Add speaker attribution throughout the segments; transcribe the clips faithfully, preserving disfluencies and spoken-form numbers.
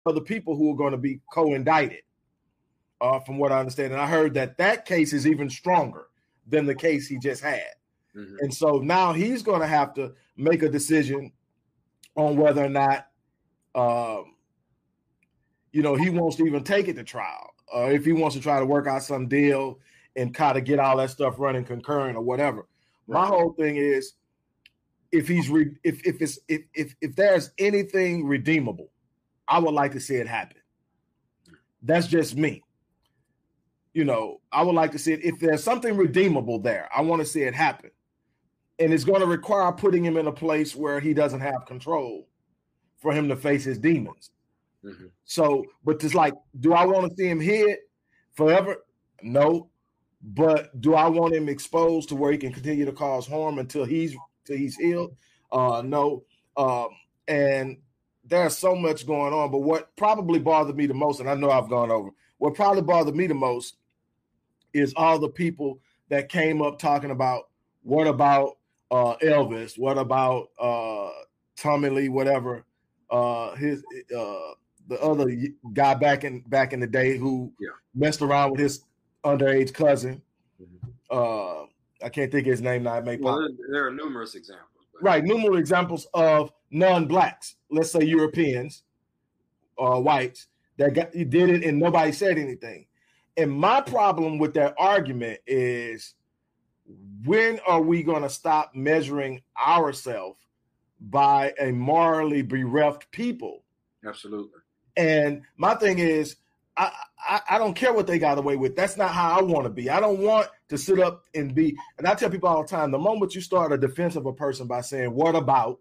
Speaker 1: other people who are going to be co-indicted, uh, from what I understand. And I heard that that case is even stronger than the case he just had. Mm-hmm. And so now he's going to have to make a decision on whether or not, um, you know, he wants to even take it to trial, or if he wants to try to work out some deal and kind of get all that stuff running concurrent or whatever. Right. My whole thing is, if he's re- if if it's if if if there's anything redeemable, I would like to see it happen. That's just me. You know, I would like to see it. If there's something redeemable there, I want to see it happen. And it's going to require putting him in a place where he doesn't have control for him to face his demons. Mm-hmm. So, but just like, do I want to see him hid forever? No. But do I want him exposed to where he can continue to cause harm until he's till he's healed? Uh, no. Um, and there's so much going on. But what probably bothered me the most, and I know I've gone over, what probably bothered me the most is all the people that came up talking about, what about uh, Elvis? What about uh, Tommy Lee? Whatever. Uh, his uh, the other guy back in back in the day who yeah. messed around with his underage cousin. Mm-hmm. Uh, I can't think of his name now. It may
Speaker 2: well, there, there are numerous examples.
Speaker 1: But... Right, numerous examples of non-blacks, let's say Europeans or uh, whites, that got, did it and nobody said anything. And my problem with that argument is, when are we going to stop measuring ourselves by a morally bereft people?
Speaker 2: Absolutely.
Speaker 1: And my thing is, I, I, I don't care what they got away with. That's not how I want to be. I don't want to sit up and be, and I tell people all the time, the moment you start a defense of a person by saying, what about,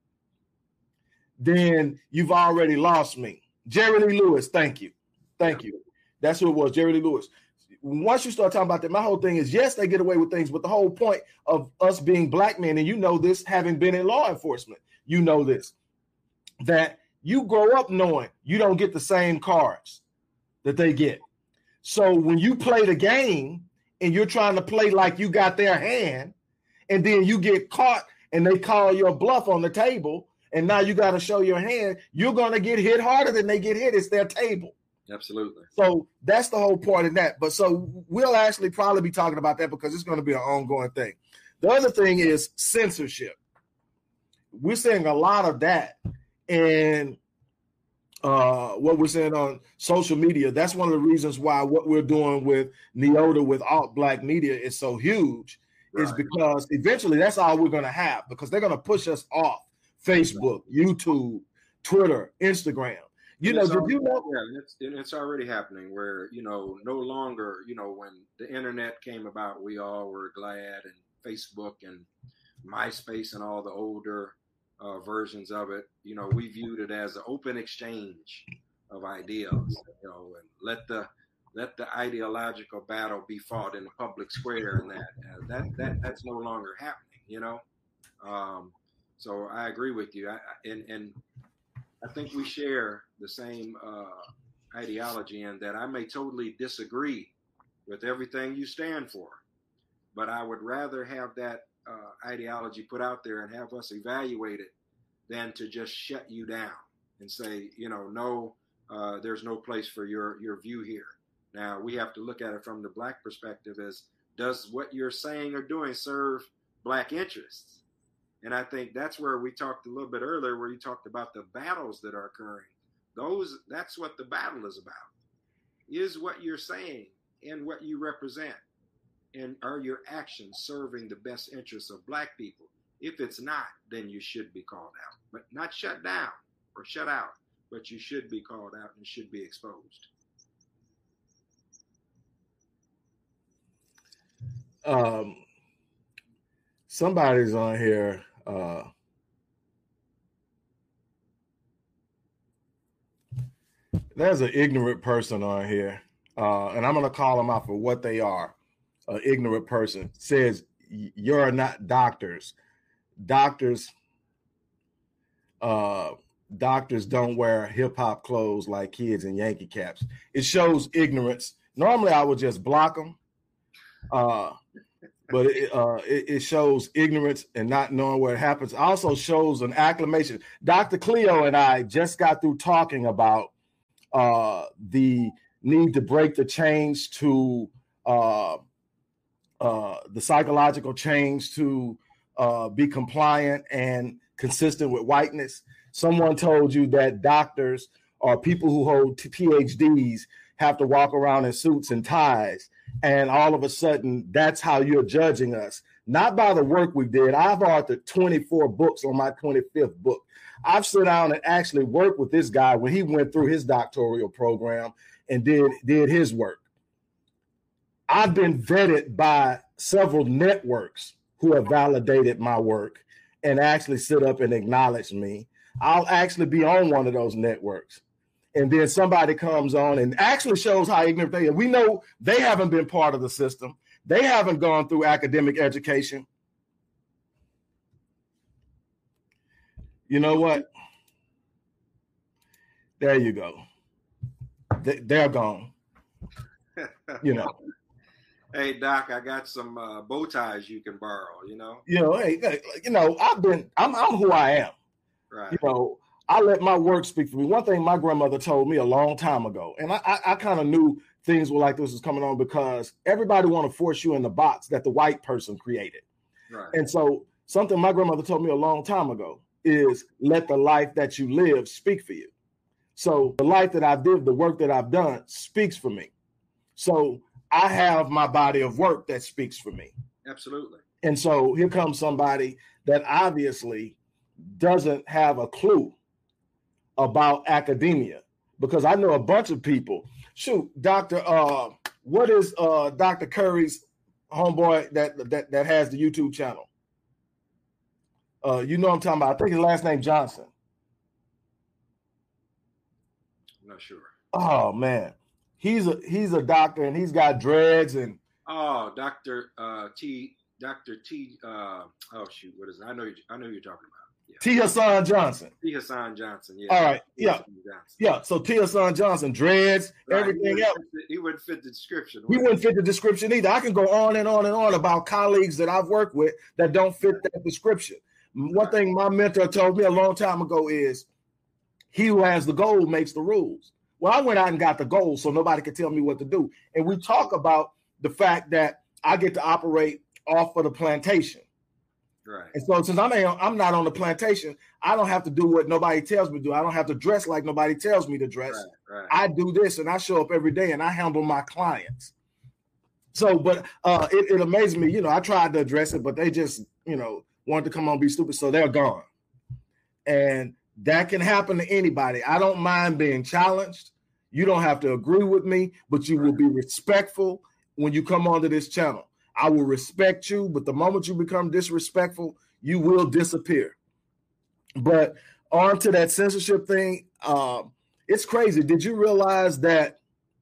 Speaker 1: then you've already lost me. Jerry Lee Lewis, thank you. Thank you. That's who it was, Jerry Lee Lewis. Once you start talking about that, my whole thing is, yes, they get away with things, but the whole point of us being black men, and you know this, having been in law enforcement, you know this, that you grow up knowing you don't get the same cards that they get. So when you play the game and you're trying to play like you got their hand, and then you get caught and they call your bluff on the table, and now you got to show your hand, you're going to get hit harder than they get hit. It's their table.
Speaker 2: Absolutely.
Speaker 1: So that's the whole point in that. But so we'll actually probably be talking about that because it's going to be an ongoing thing. The other thing is censorship. We're seeing a lot of that. And uh, what we're seeing on social media, that's one of the reasons why what we're doing with Neota, with alt black media, is so huge, right. Is because eventually that's all we're going to have, because they're going to push us off Facebook, YouTube, Twitter, Instagram. You know, did you know?
Speaker 2: Yeah, it's, it's already happening where, you know, no longer, you know, when the internet came about, we all were glad, and Facebook and MySpace and all the older uh, versions of it, you know, we viewed it as an open exchange of ideas, you know, and let the let the ideological battle be fought in the public square, and that uh, that that that's no longer happening, you know. Um, so I agree with you, I, and and. I think we share the same uh, ideology, in that I may totally disagree with everything you stand for, but I would rather have that uh, ideology put out there and have us evaluate it than to just shut you down and say, you know, no, uh, there's no place for your, your view here. Now, we have to look at it from the black perspective as, does what you're saying or doing serve black interests? And I think that's where we talked a little bit earlier, where you talked about the battles that are occurring. Those, that's what the battle is about. Is what you're saying and what you represent, and are your actions serving the best interests of black people? If it's not, then you should be called out, but not shut down or shut out, but you should be called out and should be exposed.
Speaker 1: Um, somebody's on here. Uh, there's an ignorant person on here, uh, and I'm going to call them out for what they are. An ignorant person says, you're not doctors. Doctors, uh, doctors don't wear hip hop clothes like kids in Yankee caps. It shows ignorance. Normally I would just block them. Uh, But it, uh, it, it shows ignorance and not knowing what happens. It also shows an acclamation. Doctor Cleo and I just got through talking about uh, the need to break the chains to uh, uh, the psychological change to uh, be compliant and consistent with whiteness. Someone told you that doctors or people who hold P H Ds have to walk around in suits and ties. And all of a sudden, that's how you're judging us. Not by the work we did. I've authored twenty-four books on my twenty-fifth book. I've sat down and actually worked with this guy when he went through his doctoral program and did, did his work. I've been vetted by several networks who have validated my work and actually sit up and acknowledge me. I'll actually be on one of those networks. And then somebody comes on and actually shows how ignorant they are. We know they haven't been part of the system. They haven't gone through academic education. You know what? There you go. They, they're gone. You know.
Speaker 2: Hey, Doc, I got some uh, bow ties you can borrow, you know?
Speaker 1: You know, hey, you know, I've been, I'm, I'm who I am.
Speaker 2: Right.
Speaker 1: You know, I let my work speak for me. One thing my grandmother told me a long time ago, and I, I, I kind of knew things were like this was coming on because everybody want to force you in the box that the white person created.
Speaker 2: Right.
Speaker 1: And so something my grandmother told me a long time ago is let the life that you live speak for you. So the life that I've lived, the work that I've done speaks for me. So I have my body of work that speaks for me.
Speaker 2: Absolutely.
Speaker 1: And so here comes somebody that obviously doesn't have a clue about academia, because I know a bunch of people. Shoot, Doctor Uh, what is uh, Doctor Curry's homeboy that, that that has the YouTube channel? Uh, you know what I'm talking about. I think his last name Johnson.
Speaker 2: I'm not sure.
Speaker 1: Oh man, he's a he's a doctor and he's got dreads and.
Speaker 2: Oh, Doctor Uh, T. Doctor T. Uh, oh shoot, what is it? I know. You, I know who you're talking about. Yeah.
Speaker 1: T. Hassan Johnson.
Speaker 2: T. Hassan Johnson. Yeah.
Speaker 1: All right.
Speaker 2: T.
Speaker 1: Yeah. Yeah. So T. Hassan Johnson, dreads, right. everything
Speaker 2: he
Speaker 1: else.
Speaker 2: Fit, he wouldn't fit the description.
Speaker 1: He wouldn't fit the description either. I can go on and on and on about colleagues that I've worked with that don't fit that description. One thing my mentor told me a long time ago is, he who has the goal makes the rules. Well, I went out and got the goal so nobody could tell me what to do. And we talk about the fact that I get to operate off of the plantation.
Speaker 2: Right.
Speaker 1: And so since I'm, I'm not on the plantation, I don't have to do what nobody tells me to do. I don't have to dress like nobody tells me to dress.
Speaker 2: Right, right.
Speaker 1: I do this and I show up every day and I handle my clients. So, but uh, it, it amazed me. You know, I tried to address it, but they just, you know, wanted to come on and be stupid. So they're gone. And that can happen to anybody. I don't mind being challenged. You don't have to agree with me, but you right. will be respectful when you come onto this channel. I will respect you, but the moment you become disrespectful, you will disappear. But on to that censorship thing, um, it's crazy. Did you realize that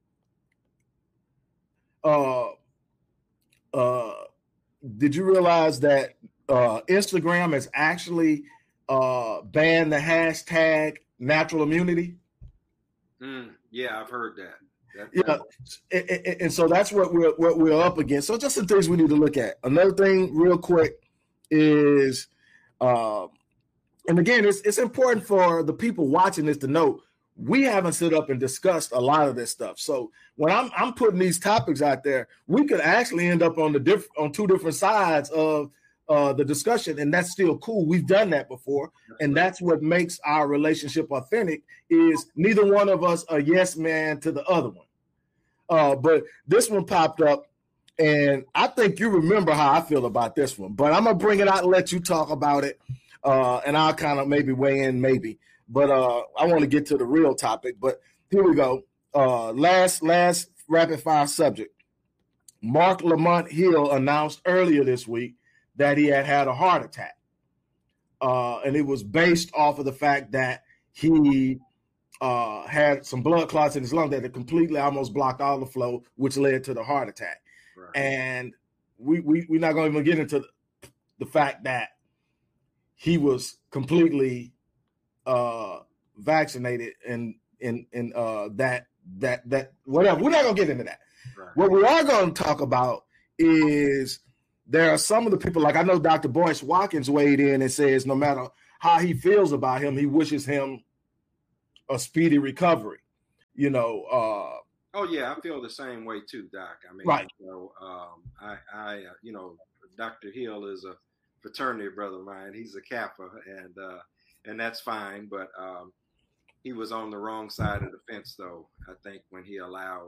Speaker 1: uh, uh, did you realize that uh, Instagram has actually uh, banned the hashtag natural immunity?
Speaker 2: Mm, yeah, I've heard that. That,
Speaker 1: yeah, and, and, and so that's what we're what we're up against. So just some things we need to look at. Another thing, real quick, is, uh, and again, it's it's important for the people watching this to know we haven't stood up and discussed a lot of this stuff. So when I'm I'm putting these topics out there, we could actually end up on the diff- on two different sides of uh, the discussion, and that's still cool. We've done that before, and that's what makes our relationship authentic. Is neither one of us a yes man to the other one. Uh, but this one popped up, and I think you remember how I feel about this one. But I'm gonna bring it out and let you talk about it, uh, and I'll kind of maybe weigh in, maybe. But uh, I want to get to the real topic. But here we go. Uh, last last rapid fire subject. Mark Lamont Hill announced earlier this week that he had had a heart attack, uh, and it was based off of the fact that he uh, had some blood clots in his lung that had completely almost blocked all the flow, which led to the heart attack. Right. And we, we, we're not going to even get into the, the fact that he was completely uh, vaccinated and in in uh, that that that whatever. We're not going to get into that. Right. What we are going to talk about is there are some of the people, like I know Doctor Boyce Watkins weighed in and says no matter how he feels about him, he wishes him a speedy recovery. you know. Uh,
Speaker 2: oh yeah, I feel the same way too, Doc. I mean,
Speaker 1: right.
Speaker 2: you know, um, I, I, uh, you know, Doctor Hill is a fraternity brother of mine. He's a Kappa, and uh, and that's fine. But um, he was on the wrong side of the fence, though. I think when he allowed,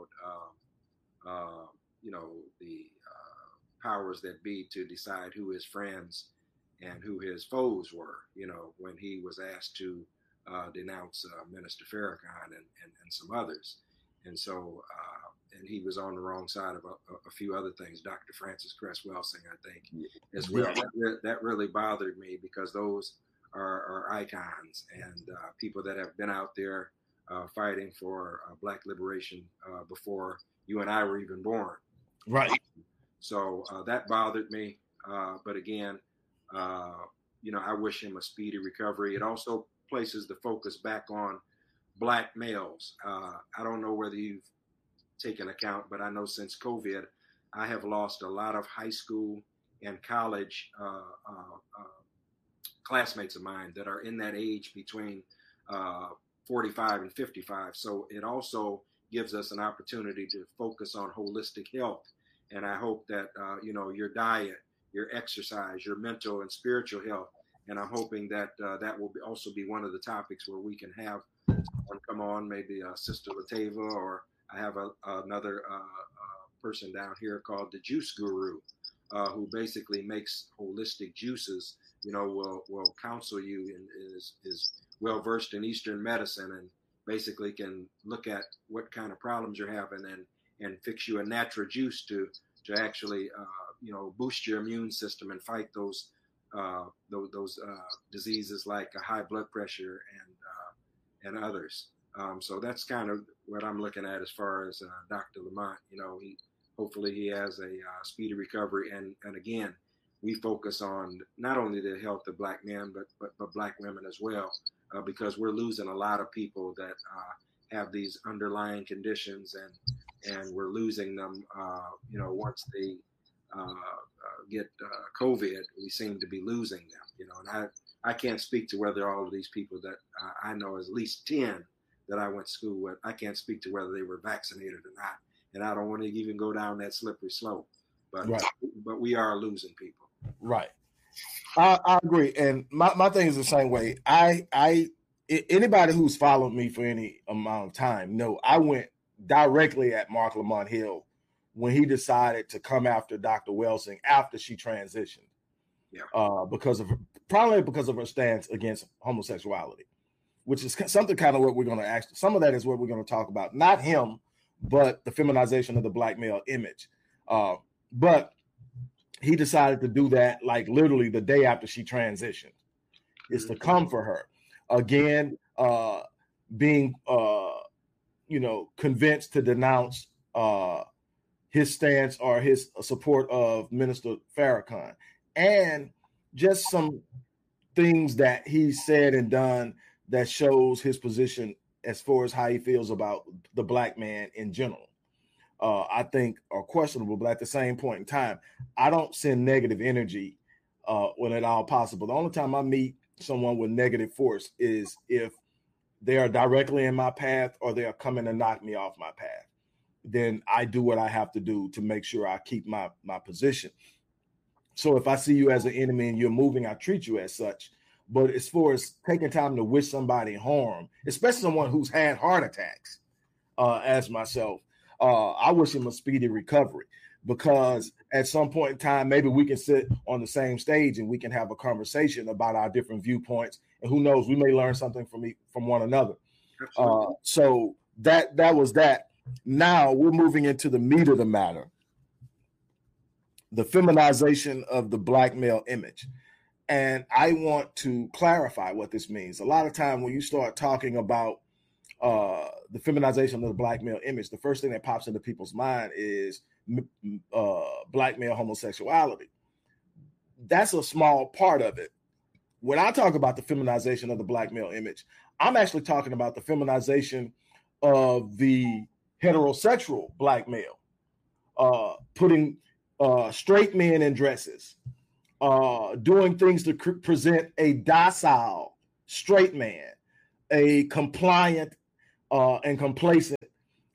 Speaker 2: um, uh, you know, the uh, powers that be to decide who his friends and who his foes were. You know, when he was asked to uh, denounce uh, Minister Farrakhan and, and and some others. And so, uh, and he was on the wrong side of a, a few other things. Doctor Francis Cress Welsing, I think, as well. Yeah. That, that really bothered me because those are, are icons and uh, people that have been out there uh, fighting for uh, Black liberation uh, before you and I were even born.
Speaker 1: Right.
Speaker 2: So uh, that bothered me. Uh, but again, uh, you know, I wish him a speedy recovery. It also places the focus back on Black males. Uh, I don't know whether you've taken account, but I know since COVID, I have lost a lot of high school and college uh, uh, uh, classmates of mine that are in that age between uh, forty-five and fifty-five. So it also gives us an opportunity to focus on holistic health. And I hope that, uh, you know, your diet, your exercise, your mental and spiritual health. And I'm hoping that uh, that will be also be one of the topics where we can have someone come on, maybe uh, Sister Latava, or I have a, another uh, uh, person down here called the Juice Guru, uh, who basically makes holistic juices. You know, will will counsel you and is is well versed in Eastern medicine and basically can look at what kind of problems you're having and and fix you a natural juice to to actually uh, you know boost your immune system and fight those. Uh, those, those uh, diseases like uh, high blood pressure and uh, and others. Um, so that's kind of what I'm looking at as far as uh, Doctor Lamont. You know, he hopefully he has a uh, speedy recovery. And and again, we focus on not only the health of Black men, but but, but Black women as well, uh, because we're losing a lot of people that uh, have these underlying conditions, and and we're losing them. Uh, you know, once they Uh, uh, get uh, COVID, we seem to be losing them, you know, and I, I can't speak to whether all of these people that uh, I know, at least ten that I went to school with, I can't speak to whether they were vaccinated or not. And I don't want to even go down that slippery slope, but, right. but we are losing people.
Speaker 1: Right. I, I agree. And my, my thing is the same way. I, I, anybody who's followed me for any amount of time know I went directly at Marc Lamont Hill when he decided to come after Doctor Welsing after she transitioned,
Speaker 2: yeah,
Speaker 1: uh, because of probably because of her stance against homosexuality, which is something kind of what we're going to ask. Some of that is what we're going to talk about, not him, but the feminization of the Black male image. Uh, but he decided to do that like literally the day after she transitioned. Is mm-hmm. to come for her again, uh, being uh, you know convinced to denounce. Uh, his stance or his support of Minister Farrakhan, and just some things that he said and done that shows his position as far as how he feels about the Black man in general, uh, I think are questionable. But at the same point in time, I don't send negative energy uh, when at all possible. The only time I meet someone with negative force is if they are directly in my path or they are coming to knock me off my path. Then I do what I have to do to make sure I keep my, my position. So if I see you as an enemy and you're moving, I treat you as such. But as far as taking time to wish somebody harm, especially someone who's had heart attacks, uh, as myself, uh, I wish him a speedy recovery, because at some point in time, maybe we can sit on the same stage and we can have a conversation about our different viewpoints. And who knows, we may learn something from me, from one another. Uh, so that that was that. Now we're moving into the meat of the matter, the feminization of the Black male image. And I want to clarify what this means. A lot of time when you start talking about uh, the feminization of the Black male image, the first thing that pops into people's mind is uh, Black male homosexuality. That's a small part of it. When I talk about the feminization of the Black male image, I'm actually talking about the feminization of the heterosexual Black male, uh, putting uh, straight men in dresses, uh, doing things to cr- present a docile straight man, a compliant uh, and complacent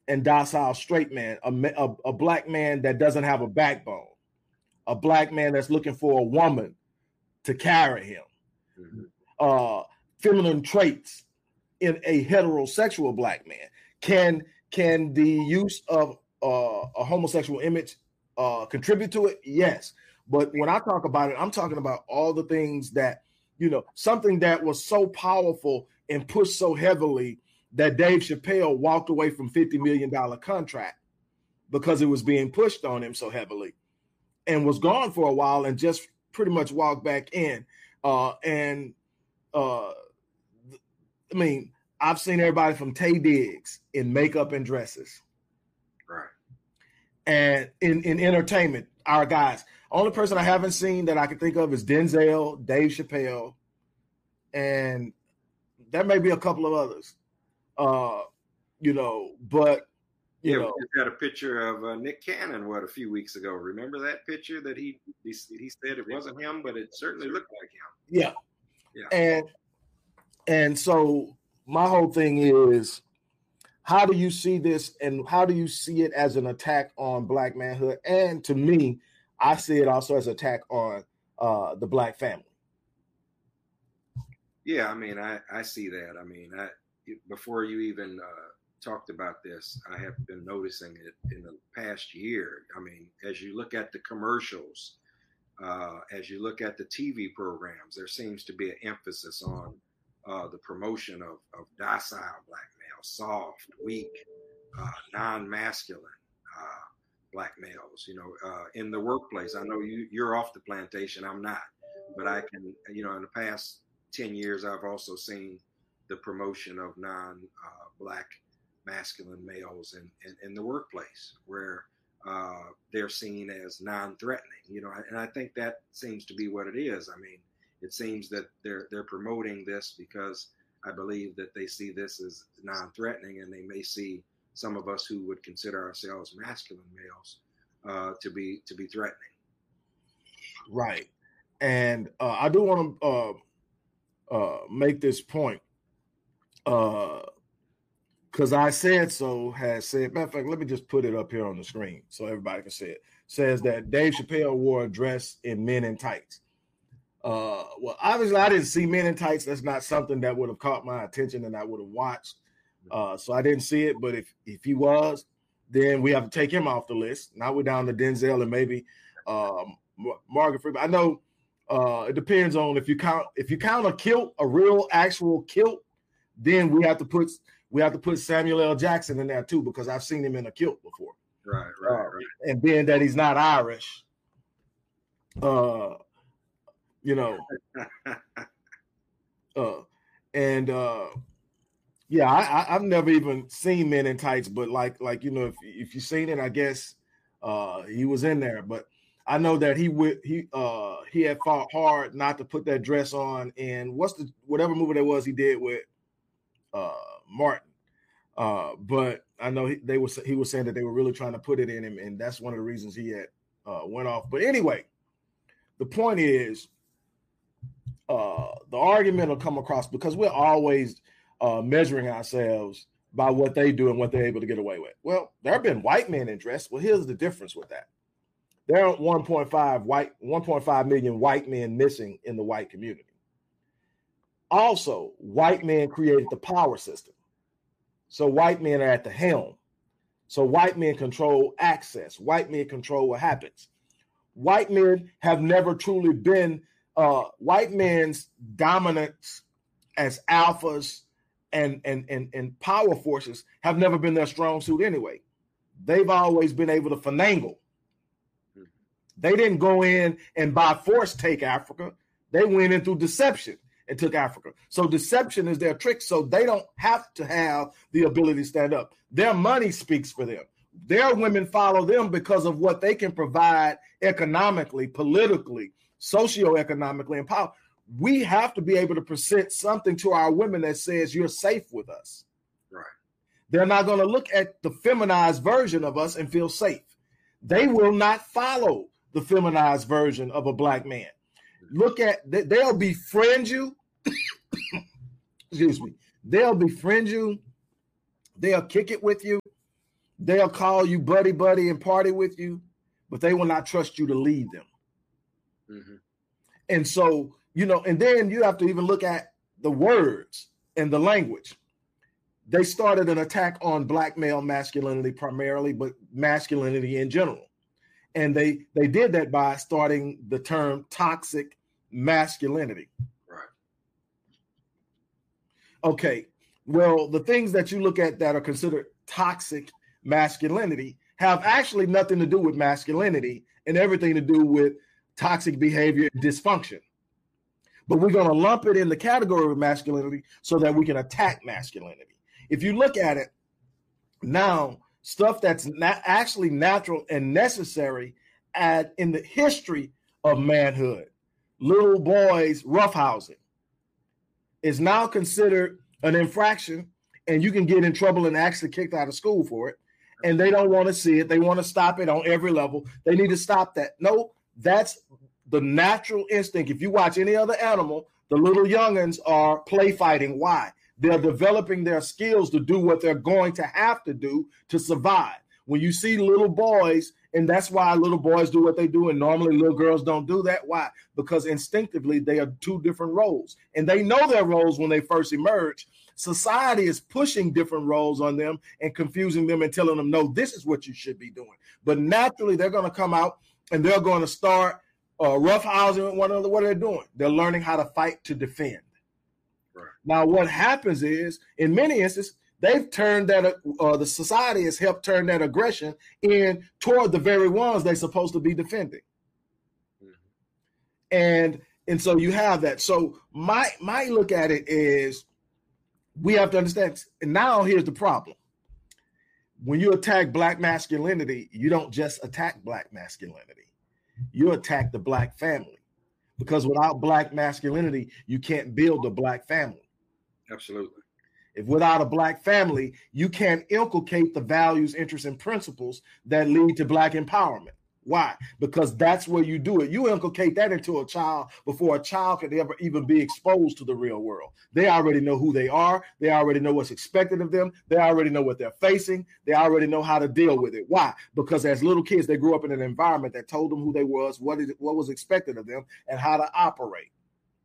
Speaker 1: and docile straight man, a, a, a black man that doesn't have a backbone, a black man that's looking for a woman to carry him, mm-hmm. uh, feminine traits in a heterosexual black man. Can can the use of uh, a homosexual image uh, contribute to it? Yes. But when I talk about it, I'm talking about all the things that, you know, something that was so powerful and pushed so heavily that Dave Chappelle walked away from fifty million dollars contract because it was being pushed on him so heavily, and was gone for a while and just pretty much walked back in. Uh, and uh, I mean, I've seen everybody from Taye Diggs in makeup and dresses.
Speaker 2: Right.
Speaker 1: And in, in entertainment, our guys. Only person I haven't seen that I can think of is Denzel, Dave Chappelle, and there may be a couple of others. Uh, you know, but you
Speaker 2: yeah,
Speaker 1: know,
Speaker 2: we just had a picture of uh, Nick Cannon what a few weeks ago. Remember that picture that he he, he said it wasn't him, but it certainly looked like him.
Speaker 1: Yeah, yeah, and and so my whole thing is, how do you see this, and how do you see it as an attack on black manhood? And to me, I see it also as an attack on uh, the black family.
Speaker 2: Yeah, I mean, I, I see that. I mean, I, before you even uh, talked about this, I have been noticing it in the past year. I mean, as you look at the commercials, uh, as you look at the T V programs, there seems to be an emphasis on uh, the promotion of, of docile black males, soft, weak, uh, non-masculine uh, black males. You know, uh, in the workplace, I know you, you're off the plantation, I'm not, but I can, you know, in the past ten years, I've also seen the promotion of non-black uh, masculine males in, in, in the workplace, where uh, they're seen as non-threatening, you know, and I think that seems to be what it is. I mean, it seems that they're they're promoting this because I believe that they see this as non-threatening, and they may see some of us who would consider ourselves masculine males uh, to be to be threatening.
Speaker 1: Right, and uh, I do want to uh, uh, make this point. Uh, because I said so has said, matter of fact, let me just put it up here on the screen so everybody can see it. Says that Dave Chappelle wore a dress in Men in Tights. Uh, well, obviously, I didn't see Men in Tights. That's not something that would have caught my attention and I would have watched. Uh, so I didn't see it. But if if he was, then we have to take him off the list. Now we're down to Denzel and maybe um, Morgan Freeman. I know uh, it depends on if you count if you count a kilt, a real actual kilt. Then we have to put we have to put Samuel L. Jackson in there too, because I've seen him in a kilt before.
Speaker 2: Right, right, uh, right.
Speaker 1: And being that he's not Irish, uh, you know, uh, and uh, yeah, I, I, I've never even seen Men in Tights, but like like you know, if if you've seen it, I guess uh, he was in there. But I know that he would he uh, he had fought hard not to put that dress on in what's the whatever movie that was he did with. Uh, Martin, uh, but I know he, they was he was saying that they were really trying to put it in him, and that's one of the reasons he had uh, went off. But anyway, the point is, uh, the argument will come across because we're always uh, measuring ourselves by what they do and what they're able to get away with. Well, there have been white men in dress. Well, here's the difference with that: there are one point five white, one point five million white men missing in the white community. Also, white men created the power system. So white men are at the helm. So white men control access. White men control what happens. White men have never truly been, uh, white men's dominance as alphas and, and, and, and power forces have never been their strong suit anyway. They've always been able to finagle. They didn't go in and by force take Africa. They went in through deception and took Africa. So deception is their trick. So they don't have to have the ability to stand up. Their money speaks for them. Their women follow them because of what they can provide economically, politically, socioeconomically, and power. We have to be able to present something to our women that says you're safe with us.
Speaker 2: Right.
Speaker 1: They're not going to look at the feminized version of us and feel safe. They will not follow the feminized version of a black man. Look at, they'll befriend you. Excuse me. They'll befriend you. They'll kick it with you. They'll call you buddy, buddy, and party with you, but they will not trust you to lead them. Mm-hmm. And so, you know, and then you have to even look at the words and the language. They started an attack on black male masculinity primarily, but masculinity in general. And they they did that by starting the term toxic masculinity.
Speaker 2: Right.
Speaker 1: Okay. Well, the things that you look at that are considered toxic masculinity have actually nothing to do with masculinity and everything to do with toxic behavior and dysfunction. But we're going to lump it in the category of masculinity so that we can attack masculinity. If you look at it now, stuff that's not actually natural and necessary at, in the history of manhood, little boys roughhousing is now considered an infraction, and you can get in trouble and actually kicked out of school for it. And they don't want to see it. They want to stop it on every level. They need to stop that. No, that's the natural instinct. If you watch any other animal, the little youngins are play fighting. Why? They're developing their skills to do what they're going to have to do to survive. When you see little boys, and that's why little boys do what they do, and normally little girls don't do that. Why? Because instinctively they are two different roles, and they know their roles when they first emerge. Society is pushing different roles on them and confusing them and telling them, no, this is what you should be doing. But naturally, they're going to come out and they're going to start uh, roughhousing with one another. What are they doing? They're learning how to fight to defend. Right. Now, what happens is, in many instances, they've turned that, uh, the society has helped turn that aggression in toward the very ones they're supposed to be defending. Mm-hmm. And and so you have that. So my my look at it is, we have to understand, and now here's the problem. When you attack black masculinity, you don't just attack black masculinity. You attack the black family. Because without black masculinity, you can't build a black family.
Speaker 2: Absolutely.
Speaker 1: If without a black family, you can't inculcate the values, interests, and principles that lead to black empowerment. Why? Because that's where you do it. You inculcate that into a child before a child could ever even be exposed to the real world. They already know who they are. They already know what's expected of them. They already know what they're facing. They already know how to deal with it. Why? Because as little kids, they grew up in an environment that told them who they was, what is what was expected of them, and how to operate.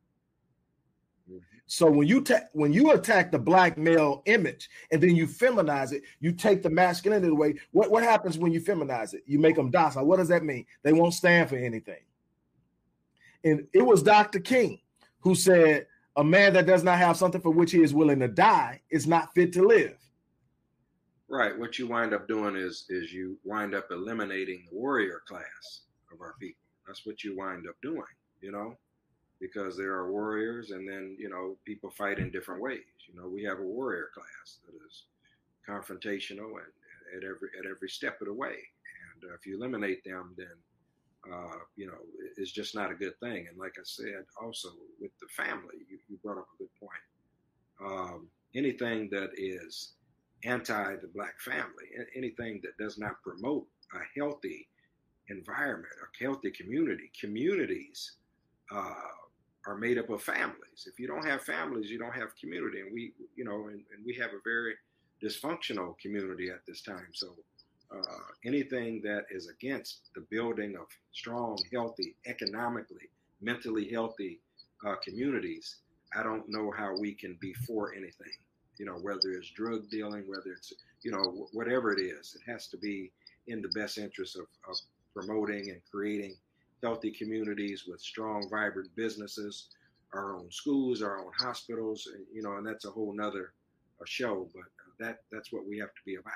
Speaker 1: So when you ta- when you attack the black male image and then you feminize it, you take the masculinity away. What, what happens when you feminize it? You make them docile. What does that mean? They won't stand for anything. And it was Doctor King who said, a man that does not have something for which he is willing to die is not fit to live.
Speaker 2: Right. What you wind up doing is, is you wind up eliminating the warrior class of our people. That's what you wind up doing, you know? Because there are warriors, and then, you know, people fight in different ways. You know, we have a warrior class that is confrontational and at every at every step of the way. And uh, if you eliminate them, then, uh, you know, it's just not a good thing. And like I said, also with the family, you, you brought up a good point. Um, anything that is anti the black family, anything that does not promote a healthy environment, a healthy community, communities, uh, are made up of families. If you don't have families, you don't have community. And we, you know, and, and we have a very dysfunctional community at this time. So uh, anything that is against the building of strong, healthy, economically, mentally healthy uh, communities, I don't know how we can be for anything, you know, whether it's drug dealing, whether it's, you know, whatever it is, it has to be in the best interest of, of promoting and creating healthy communities with strong, vibrant businesses, our own schools, our own hospitals, and, you know, and that's a whole nother uh, show, but that that's what we have to be about.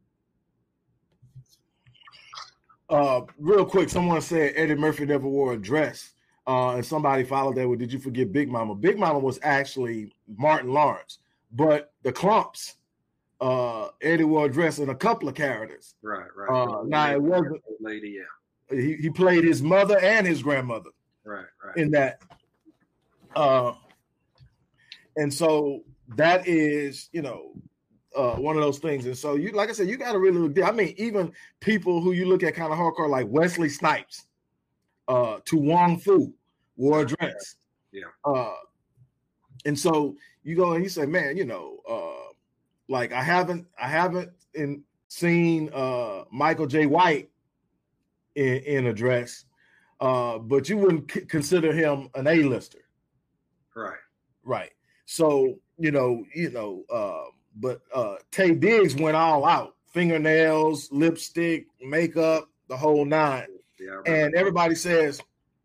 Speaker 1: Uh, real quick, someone said Eddie Murphy never wore a dress, uh, and somebody followed that with, did you forget Big Mama? Big Mama was actually Martin Lawrence, but the Clumps, uh, Eddie wore a dress in a couple of characters.
Speaker 2: Right, right.
Speaker 1: Uh, now it wasn't
Speaker 2: lady, yeah.
Speaker 1: He, he played his mother and his grandmother.
Speaker 2: Right, right.
Speaker 1: In that. Uh, and so that is, you know, uh, one of those things. And so you, like I said, you got to really look. I mean, even people who you look at kind of hardcore, like Wesley Snipes, uh, to Wong Fu, wore a dress.
Speaker 2: Yeah.
Speaker 1: Uh, and so you go and you say, man, you know, uh, like I haven't, I haven't in seen uh, Michael J. White in, in a dress, uh, but you wouldn't c- consider him an A-lister.
Speaker 2: Right.
Speaker 1: Right. So, you know, you know, uh, but uh, Taye Diggs went all out. Fingernails, lipstick, makeup, the whole nine.
Speaker 2: Yeah,
Speaker 1: and everybody says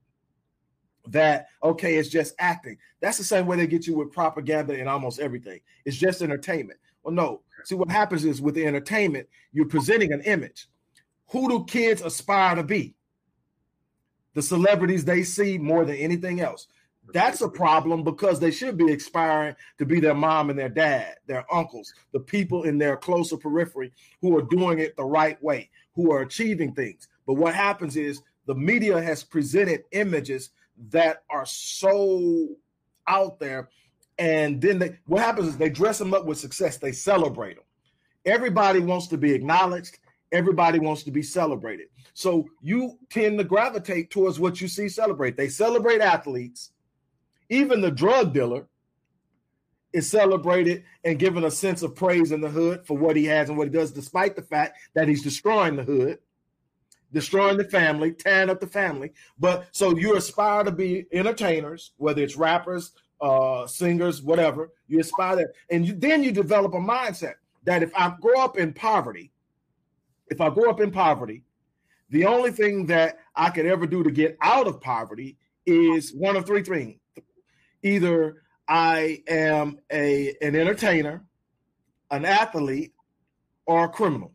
Speaker 1: that, okay, it's just acting. That's the same way they get you with propaganda and almost everything. It's just entertainment. Well, no. See, what happens is with the entertainment, you're presenting an image. Who do kids aspire to be? The celebrities they see more than anything else. That's a problem because they should be aspiring to be their mom and their dad, their uncles, the people in their closer periphery who are doing it the right way, who are achieving things. But what happens is the media has presented images that are so out there. And then they, what happens is they dress them up with success. They celebrate them. Everybody wants to be acknowledged. Everybody wants to be celebrated. So you tend to gravitate towards what you see celebrate. They celebrate athletes. Even the drug dealer is celebrated and given a sense of praise in the hood for what he has and what he does, despite the fact that he's destroying the hood, destroying the family, tearing up the family. But so you aspire to be entertainers, whether it's rappers, uh, singers, whatever. You aspire that. And you, then you develop a mindset that if I grow up in poverty, if I grow up in poverty, the only thing that I could ever do to get out of poverty is one of three things. Either I am a an entertainer, an athlete, or a criminal.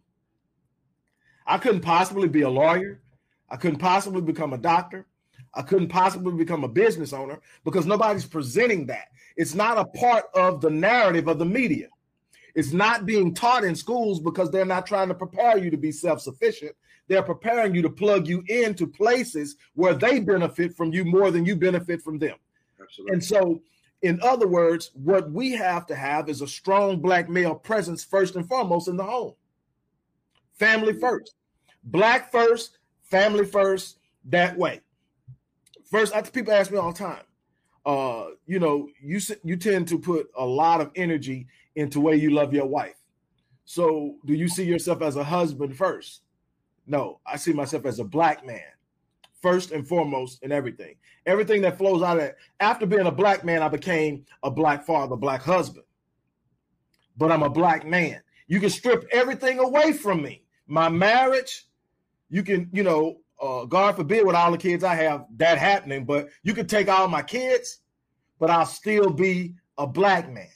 Speaker 1: I couldn't possibly be a lawyer. I couldn't possibly become a doctor. I couldn't possibly become a business owner because nobody's presenting that. It's not a part of the narrative of the media. It's not being taught in schools because they're not trying to prepare you to be self-sufficient. They're preparing you to plug you into places where they benefit from you more than you benefit from them. Absolutely. And so, in other words, what we have to have is a strong Black male presence first and foremost in the home. Family first. Black first, family first, that way. First, I, people ask me all the time, uh, you know, you you tend to put a lot of energy into the way you love your wife. So do you see yourself as a husband first? No, I see myself as a Black man. First and foremost in everything. Everything that flows out of that. After being a Black man, I became a Black father, Black husband. But I'm a Black man. You can strip everything away from me. My marriage, you can, you know, uh, God forbid with all the kids I have that happening, but you can take all my kids, but I'll still be a Black man.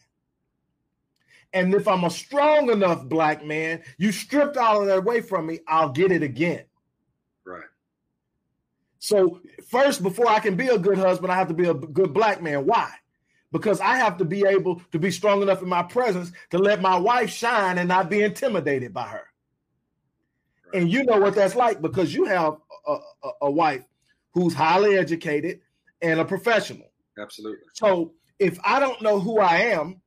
Speaker 1: And if I'm a strong enough Black man, you stripped all of that away from me, I'll get it again.
Speaker 2: Right.
Speaker 1: So first, before I can be a good husband, I have to be a good Black man. Why? Because I have to be able to be strong enough in my presence to let my wife shine and not be intimidated by her. Right. And you know what that's like because you have a, a, a wife who's highly educated and a professional.
Speaker 2: Absolutely.
Speaker 1: So if I don't know who I am,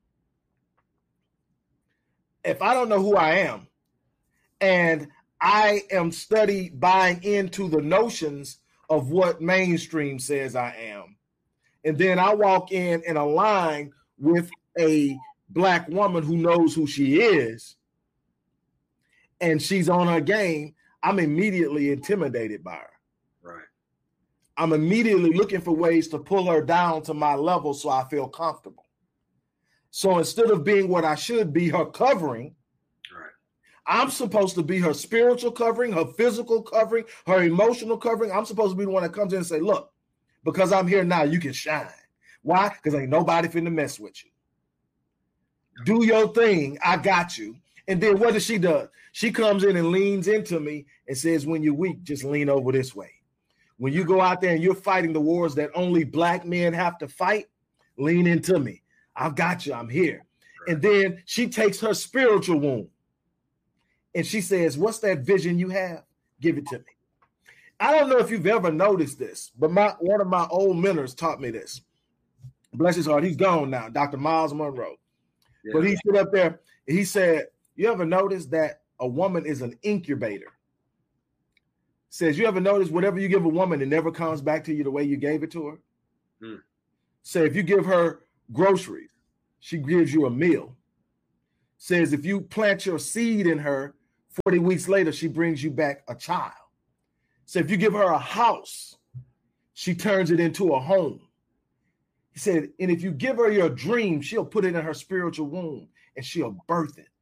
Speaker 1: if I don't know who I am, and I am study buying into the notions of what mainstream says I am, and then I walk in and align with a Black woman who knows who she is, and she's on her game, I'm immediately intimidated by her.
Speaker 2: Right.
Speaker 1: I'm immediately looking for ways to pull her down to my level so I feel comfortable. So instead of being what I should be, her covering,
Speaker 2: right,
Speaker 1: I'm supposed to be her spiritual covering, her physical covering, her emotional covering. I'm supposed to be the one that comes in and say, look, because I'm here now, you can shine. Why? Because ain't nobody finna mess with you. Do your thing. I got you. And then what does she do? She comes in and leans into me and says, when you're weak, just lean over this way. When you go out there and you're fighting the wars that only Black men have to fight, lean into me. I've got you. I'm here. Right. And then she takes her spiritual wound and she says, what's that vision you have? Give it to me. I don't know if you've ever noticed this, but my one of my old mentors taught me this. Bless his heart. He's gone now, Doctor Miles Monroe. Yeah. But he stood up there and he said, you ever notice that a woman is an incubator? Says, you ever notice whatever you give a woman, it never comes back to you the way you gave it to her? Hmm. Say, if you give her groceries, she gives you a meal. Says if you plant your seed in her forty weeks later, she brings you back a child. So if you give her a house, she turns it into a home. He said, and if you give her your dream, she'll put it in her spiritual womb and she'll birth it.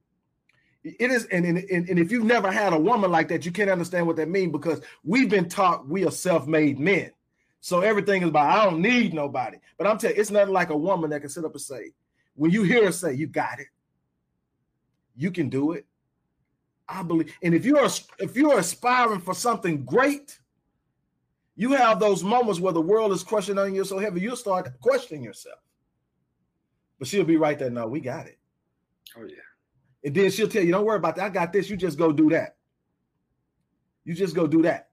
Speaker 1: It is, and, and, and if you've never had a woman like that, you can't understand what that means, because we've been taught we are self-made men. So everything is about, I don't need nobody. But I'm telling you, it's nothing like a woman that can sit up and say, when you hear her say, you got it, you can do it. I believe. And if you're if you're aspiring for something great, you have those moments where the world is crushing on you so heavy, you'll start questioning yourself. But she'll be right there. No, we got it.
Speaker 2: Oh, yeah.
Speaker 1: And then she'll tell you, don't worry about that. I got this. You just go do that. You just go do that.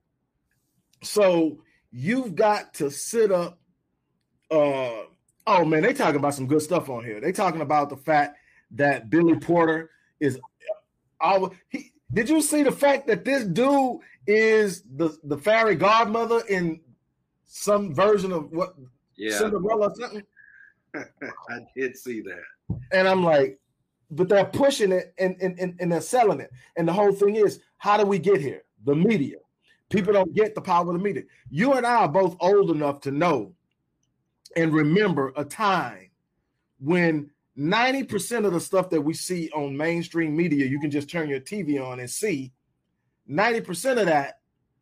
Speaker 1: So you've got to sit up. Uh, oh, man, they talking about some good stuff on here. They talking about the fact that Billy Porter is all he. Did you see the fact that this dude is the, the fairy godmother in some version of what
Speaker 2: yeah.
Speaker 1: Cinderella or something?
Speaker 2: I did see that.
Speaker 1: And I'm like, but they're pushing it and, and, and, and they're selling it. And the whole thing is, how do we get here? The media. People don't get the power of the media. You and I are both old enough to know and remember a time when ninety percent of the stuff that we see on mainstream media, you can just turn your T V on and see. ninety percent of that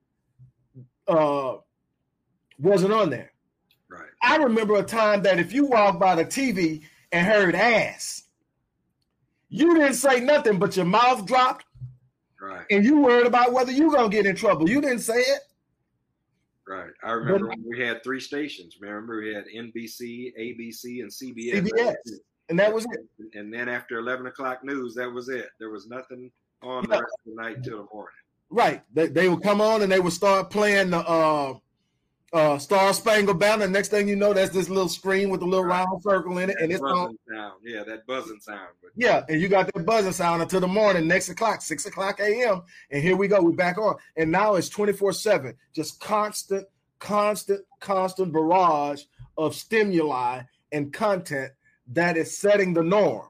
Speaker 1: uh, wasn't on there.
Speaker 2: Right.
Speaker 1: I remember a time that if you walked by the T V and heard ass, you didn't say nothing, but your mouth dropped.
Speaker 2: Right.
Speaker 1: And you worried about whether you're going to get in trouble. You didn't say it.
Speaker 2: Right. I remember but, when we had three stations. Remember, we had N B C, A B C, and C B S.
Speaker 1: C B S. And that was it.
Speaker 2: And then after eleven o'clock news, that was it. There was nothing on
Speaker 1: yeah.
Speaker 2: the rest of the night till the morning.
Speaker 1: Right. They, they would come on and they would start playing the uh, uh, Star Spangled Banner. Next thing you know, that's this little screen with a little right. round circle in it.
Speaker 2: That
Speaker 1: and it's
Speaker 2: buzzing
Speaker 1: on.
Speaker 2: sound. Yeah, that buzzing sound. But,
Speaker 1: yeah, and you got that buzzing sound until the morning, next o'clock, six o'clock a m. And here we go. We're back on. And now it's twenty-four seven. Just constant, constant, constant barrage of stimuli and content that is setting the norm.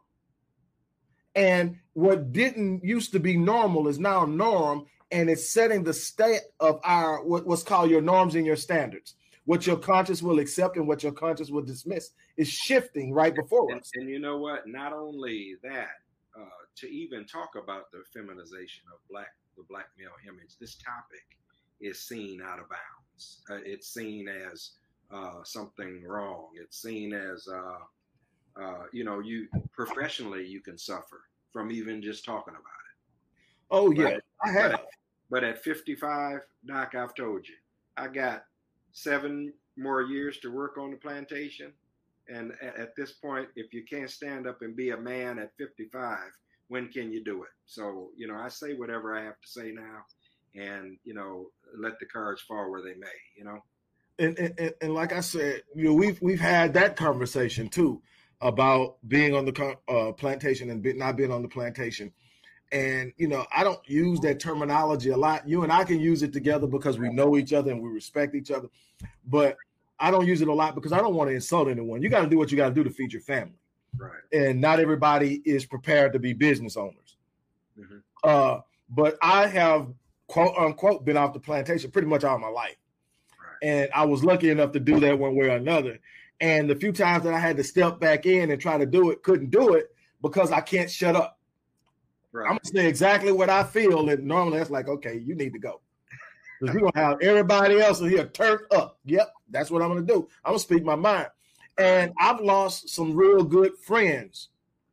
Speaker 1: And what didn't used to be normal is now norm, and it's setting the state of our what, what's called your norms and your standards. What your conscience will accept and what your conscience will dismiss is shifting right before
Speaker 2: and,
Speaker 1: us.
Speaker 2: And you know what? Not only that, uh, to even talk about the feminization of black the black male image, this topic is seen out of bounds. Uh, it's seen as uh, something wrong. It's seen as uh, Uh, you know, you professionally you can suffer from even just talking about it.
Speaker 1: Oh yeah,
Speaker 2: but,
Speaker 1: I have.
Speaker 2: But at, but at fifty-five, Doc, I've told you, I got seven more years to work on the plantation. And at, at this point, if you can't stand up and be a man at fifty-five, when can you do it? So, you know, I say whatever I have to say now, and you know, let the cards fall where they may. You know.
Speaker 1: And and, and like I said, you know, we've we've had that conversation too, about being on the uh, plantation and be, not being on the plantation. And, you know, I don't use that terminology a lot. You and I can use it together because we know each other and we respect each other. But I don't use it a lot because I don't want to insult anyone. You got to do what you got to do to feed your family.
Speaker 2: Right.
Speaker 1: And not everybody is prepared to be business owners. Mm-hmm. Uh, but I have, quote unquote, been off the plantation pretty much all my life. Right. And I was lucky enough to do that one way or another. And the few times that I had to step back in and try to do it, couldn't do it because I can't shut up. Right. I'm going to say exactly what I feel. And normally that's like, okay, you need to go. Because we're going to have everybody else in here turned up. Yep, that's what I'm going to do. I'm going to speak my mind. And I've lost some real good friends.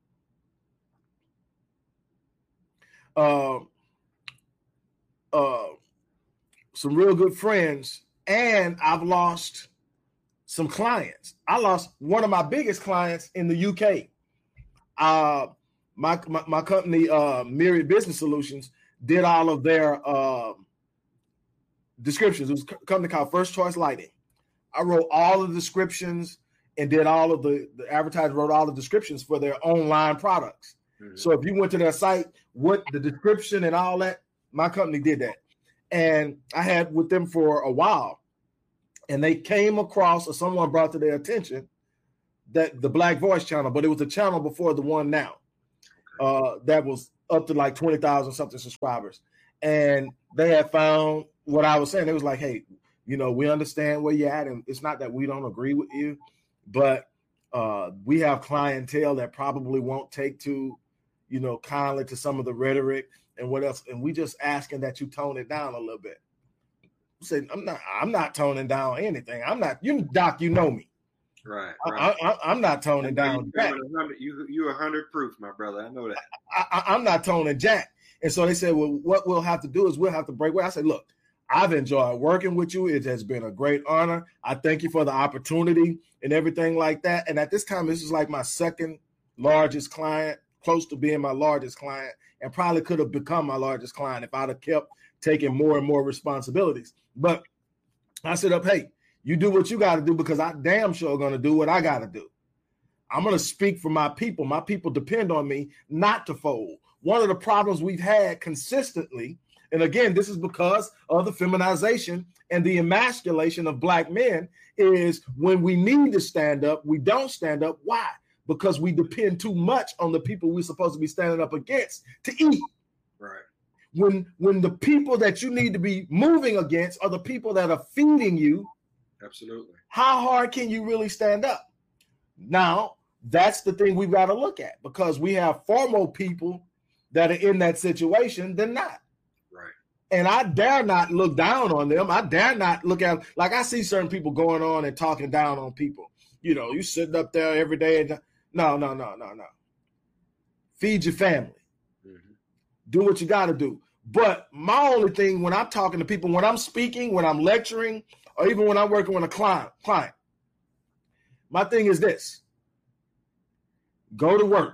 Speaker 1: Uh, uh, some real good friends. And I've lost some clients. I lost one of my biggest clients in the U K. Uh, my, my my company, uh, Myriad Business Solutions, did all of their uh, descriptions. It was a company called First Choice Lighting. I wrote all of the descriptions and did all of the, the advertisers wrote all the descriptions for their online products. Mm-hmm. So if you went to their site, what the description and all that, my company did that. And I had with them for a while. And they came across, or someone brought to their attention, that the Black Voice channel, but it was the channel before the one now, uh, that was up to like twenty thousand something subscribers. And they had found what I was saying. It was like, hey, you know, we understand where you're at. And it's not that we don't agree with you, but uh, we have clientele that probably won't take to, you know, kindly to some of the rhetoric and what else. And we just asking that you tone it down a little bit. I said, I'm not, I'm not toning down anything. I'm not, you Doc, you know me.
Speaker 2: Right, right.
Speaker 1: I, I, I'm not toning down.
Speaker 2: You, you, you're a hundred proof, my brother. I know that.
Speaker 1: I, I, I'm not toning jack. And so they said, well, what we'll have to do is we'll have to break away. I said, look, I've enjoyed working with you. It has been a great honor. I thank you for the opportunity and everything like that. And at this time, this is like my second largest client, close to being my largest client, and probably could have become my largest client if I'd have kept taking more and more responsibilities. But I said up, hey, you do what you got to do because I damn sure going to do what I got to do. I'm going to speak for my people. My people depend on me not to fold. One of the problems we've had consistently, and again, this is because of the feminization and the emasculation of Black men, is when we need to stand up, we don't stand up. Why? Because we depend too much on the people we're supposed to be standing up against to eat.
Speaker 2: Right.
Speaker 1: When, when the people that you need to be moving against are the people that are feeding you,
Speaker 2: absolutely, how
Speaker 1: hard can you really stand up? Now, that's the thing we've got to look at, because we have far more people that are in that situation than not.
Speaker 2: Right. And
Speaker 1: I dare not look down on them. I dare not look at, like I see certain people going on and talking down on people. You know, you sitting up there every day and no, no, no, no, no. Feed your family. Mm-hmm. Do what you got to do. But my only thing when I'm talking to people, when I'm speaking, when I'm lecturing, or even when I'm working with a client, client, my thing is this: go to work.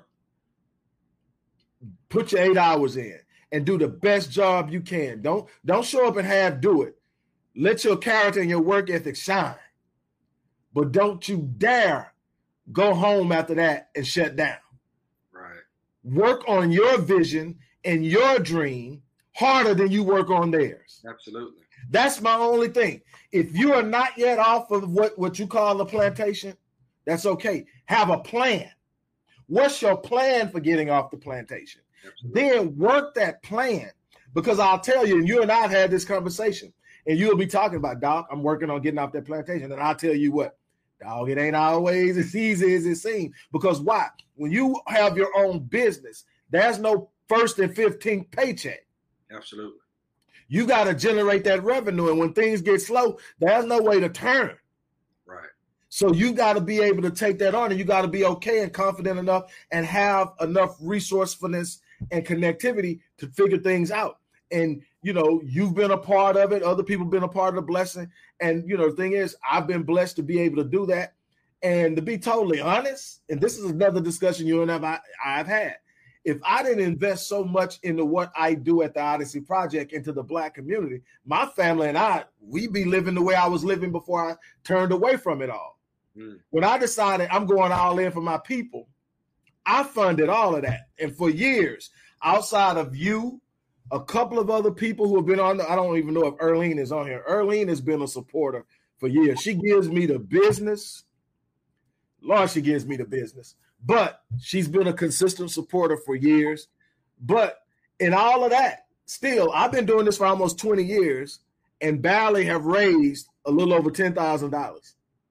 Speaker 1: Put your eight hours in and do the best job you can. Don't, don't show up and half do it. Let your character and your work ethic shine. But don't you dare go home after that and shut down.
Speaker 2: Right.
Speaker 1: Work on your vision and your dream harder than you work on theirs.
Speaker 2: Absolutely.
Speaker 1: That's my only thing. If you are not yet off of what, what you call the plantation, that's okay. Have a plan. What's your plan for getting off the plantation? Absolutely. Then work that plan, because I'll tell you, and you and I have had this conversation, and you'll be talking about, Doc, I'm working on getting off that plantation. And I'll tell you what, dog, it ain't always as easy as it seems. Because why? When you have your own business, there's no first and fifteenth paycheck.
Speaker 2: Absolutely.
Speaker 1: You got to generate that revenue. And when things get slow, there's no way to turn.
Speaker 2: Right. So
Speaker 1: you got to be able to take that on, and you got to be okay and confident enough and have enough resourcefulness and connectivity to figure things out. And, you know, you've been a part of it. Other people have been a part of the blessing. And, you know, the thing is, I've been blessed to be able to do that. And to be totally honest, and this is another discussion you and I, I've had, if I didn't invest so much into what I do at the Odyssey Project into the Black community, my family and I, we'd be living the way I was living before I turned away from it all. Mm. When I decided I'm going all in for my people, I funded all of that. And for years, outside of you, a couple of other people who have been on, I don't even know if Erlene is on here. Erlene has been a supporter for years. She gives me the business. Lord, she gives me the business. But she's been a consistent supporter for years. But in all of that, still, I've been doing this for almost twenty years and barely have raised a little over ten thousand dollars.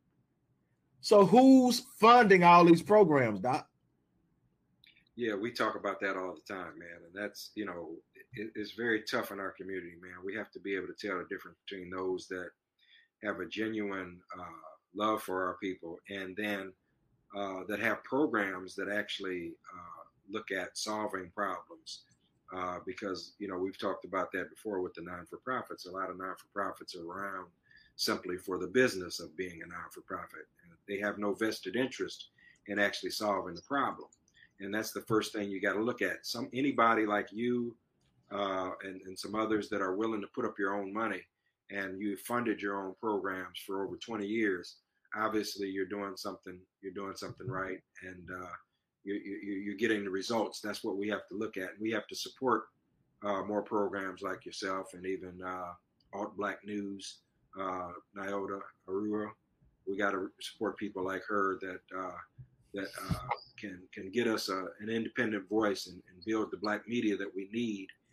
Speaker 1: So who's funding all these programs, Doc?
Speaker 2: Yeah, we talk about that all the time, man. And that's, you know, it, it's very tough in our community, man. We have to be able to tell the difference between those that have a genuine uh, love for our people and then uh, that have programs that actually uh, look at solving problems. Uh, because, you know, we've talked about that before with the non-for-profits. A lot of non-for-profits are around simply for the business of being a non-for-profit. And they have no vested interest in actually solving the problem. And that's the first thing you got to look at. Some anybody like you uh, and, and some others that are willing to put up your own money and you funded your own programs for over twenty years. Obviously, you're doing something. You're doing something right, and uh, you, you, you're getting the results. That's what we have to look at. We have to support uh, more programs like yourself and even uh, Alt Black News, uh, Nyota Arua. We got to support people like her that uh, that. Uh, can can get us a, an independent voice and, and build the black media that we need